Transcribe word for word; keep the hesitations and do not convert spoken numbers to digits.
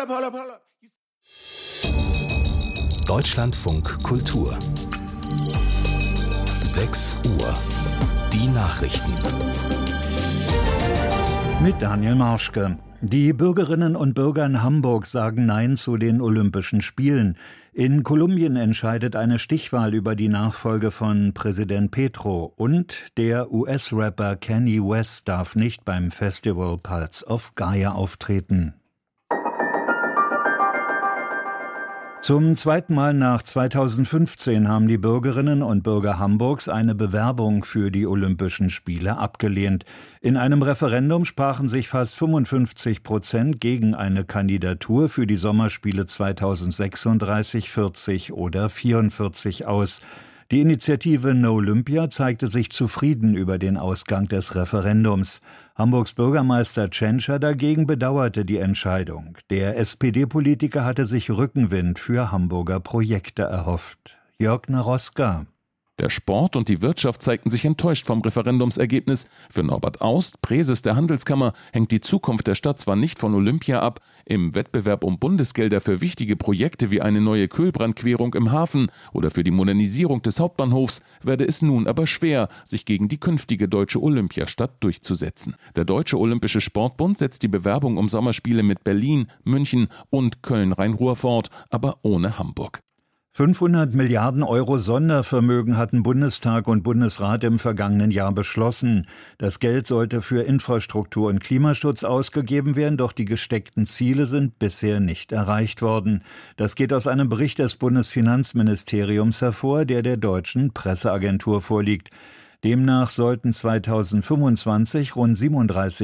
Deutschlandfunk Kultur. sechs Uhr. Die Nachrichten. Mit Daniel Marschke. Die Bürgerinnen und Bürger in Hamburg sagen Nein zu den Olympischen Spielen. In Kolumbien entscheidet eine Stichwahl über die Nachfolge von Präsident Petro. Und der U S-Rapper Kanye West darf nicht beim Festival Pulse of Gaia auftreten. Zum zweiten Mal nach zweitausendfünfzehn haben die Bürgerinnen und Bürger Hamburgs eine Bewerbung für die Olympischen Spiele abgelehnt. In einem Referendum sprachen sich fast fünfundfünfzig Prozent gegen eine Kandidatur für die Sommerspiele zweitausendsechsunddreißig, vierzig oder vierundvierzig aus. Die Initiative No Olympia zeigte sich zufrieden über den Ausgang des Referendums. Hamburgs Bürgermeister Tschentscher dagegen bedauerte die Entscheidung. Der S P D-Politiker hatte sich Rückenwind für Hamburger Projekte erhofft. Jörg Naroska. Der Sport und die Wirtschaft zeigten sich enttäuscht vom Referendumsergebnis. Für Norbert Aust, Präses der Handelskammer, hängt die Zukunft der Stadt zwar nicht von Olympia ab. Im Wettbewerb um Bundesgelder für wichtige Projekte wie eine neue Kühlbrandquerung im Hafen oder für die Modernisierung des Hauptbahnhofs werde es nun aber schwer, sich gegen die künftige deutsche Olympiastadt durchzusetzen. Der Deutsche Olympische Sportbund setzt die Bewerbung um Sommerspiele mit Berlin, München und Köln-Rhein-Ruhr fort, aber ohne Hamburg. fünfhundert Milliarden Euro Sondervermögen hatten Bundestag und Bundesrat im vergangenen Jahr beschlossen. Das Geld sollte für Infrastruktur und Klimaschutz ausgegeben werden, doch die gesteckten Ziele sind bisher nicht erreicht worden. Das geht aus einem Bericht des Bundesfinanzministeriums hervor, der der deutschen Presseagentur vorliegt. Demnach sollten zweitausendfünfundzwanzig rund siebenunddreißig